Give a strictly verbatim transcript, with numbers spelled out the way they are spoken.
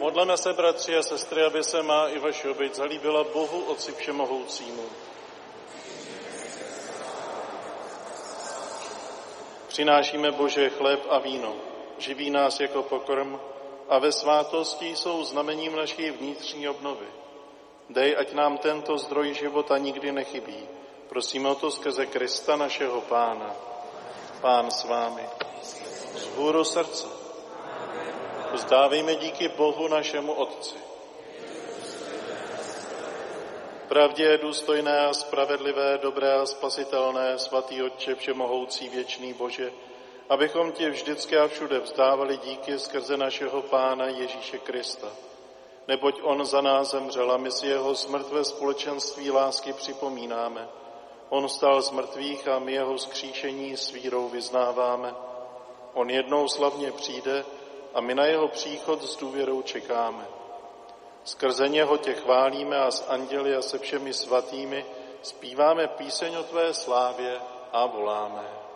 Modleme se, bratři a sestry, aby se má i vaše oběť zalíbila Bohu Otci Všemohoucímu. Přinášíme, Bože, chléb a víno, živí nás jako pokrm a ve svátosti jsou znamením naší vnitřní obnovy. Dej, ať nám tento zdroj života nikdy nechybí. Prosíme o to skrze Krista, našeho Pána. Pán s vámi. Vzhůru srdce. Vzdávejme díky Bohu našemu Otci. Pravdě důstojné a spravedlivé, dobré a spasitelné, svatý Otče všemohoucí, věčný Bože, abychom ti vždycky a všude vzdávali díky skrze našeho Pána Ježíše Krista. Neboť on za nás zemřel a my si jeho smrt ve společenství lásky připomínáme. On vstal z mrtvých a my jeho vzkříšení s vírou vyznáváme. On jednou slavně přijde a my na jeho příchod s důvěrou čekáme. Skrze něho tě chválíme a s anděli a se všemi svatými zpíváme píseň o tvé slávě a voláme.